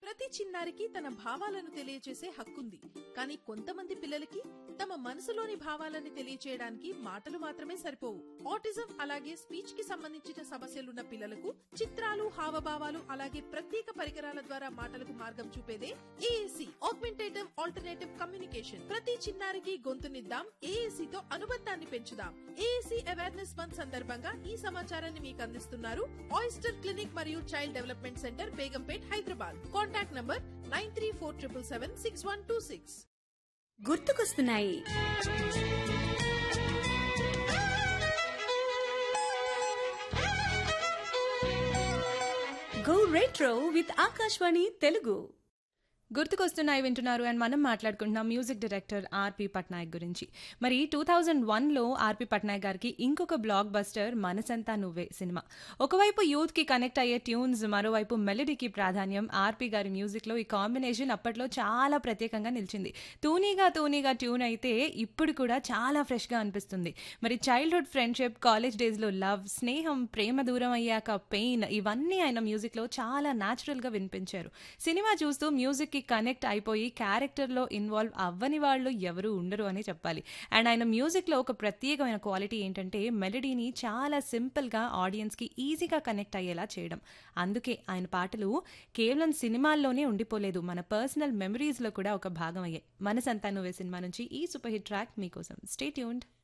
ప్రతి చిన్నారికి తన భావాలను తెలియచేసే హక్కుంది. కానీ కొంతమంది పిల్లలకి తమ మనసులోని భావాలని తెలియచేయడానికి మాటలు మాత్రమే సరిపోవు. ఆటిజం అలాగే స్పీచ్ కి సంబంధించిన సమస్యలున్న పిల్లలకు చిత్రాలు, హావభావాలు అలాగే ప్రత్యేక పరికరాల ద్వారా మాటలకు మార్గం చూపేదే ఏఏసీ, ఆగ్మెంటేటివ్ ఆల్టర్నేటివ్ కమ్యూనికేషన్. ప్రతి చిన్నారికి గొంతునిద్దాం, ఏఏసీ తో అనుబంధాన్ని పెంచుదాం. ఏఏసీ అవేర్నెస్ మంత్ సందర్భంగా ఈ సమాచారాన్ని మీకు అందిస్తున్నారు ఆయిస్టర్ క్లినిక్ మరియు child development centre, Begumpet, Hyderabad. Contact number 9347776126. గుర్తుకొస్తున్నాయి. Go retro with Akashvani Telugu. గుర్తుకొస్తున్నాయి వింటున్నారు. అండ్ మనం మాట్లాడుకుంటున్నాం మ్యూజిక్ డైరెక్టర్ ఆర్పి పట్నాయక్ గురించి. మరి 2001లో ఆర్పి పట్నాయక్ గారికి ఇంకొక బ్లాక్ బస్టర్ మనసంతా నువ్వే సినిమా. ఒకవైపు యూత్ కి కనెక్ట్ అయ్యే ట్యూన్స్, మరోవైపు మెలడీకి ప్రాధాన్యం. ఆర్పి గారి మ్యూజిక్ లో ఈ కాంబినేషన్ అప్పట్లో చాలా ప్రత్యేకంగా నిలిచింది. తూనీగా ట్యూన్ అయితే ఇప్పుడు కూడా చాలా ఫ్రెష్ గా అనిపిస్తుంది. మరి చైల్డ్హుడ్ ఫ్రెండ్షిప్, కాలేజ్ డేస్ లో లవ్, స్నేహం, ప్రేమ దూరం అయ్యాక పెయిన్, ఇవన్నీ ఆయన మ్యూజిక్ లో చాలా న్యాచురల్ గా వినిపించారు. సినిమా చూస్తూ మ్యూజిక్ కి కనెక్ట్ అయిపోయి క్యారెక్టర్లో ఇన్వాల్వ్ అవ్వని వాళ్ళు ఎవరు ఉండరు అని చెప్పాలి. అండ్ ఆయన మ్యూజిక్లో ఒక ప్రత్యేకమైన క్వాలిటీ ఏంటంటే మెలడీని చాలా సింపుల్గా ఆడియన్స్కి ఈజీగా కనెక్ట్ అయ్యేలా చేయడం. అందుకే ఆయన పాటలు కేవలం సినిమాల్లోనే ఉండిపోలేదు, మన పర్సనల్ మెమరీస్లో కూడా ఒక భాగం అయ్యాయి. మనసంతా నువ్వే సినిమా నుంచి ఈ సూపర్ హిట్ ట్రాక్ మీకోసం. Stay tuned.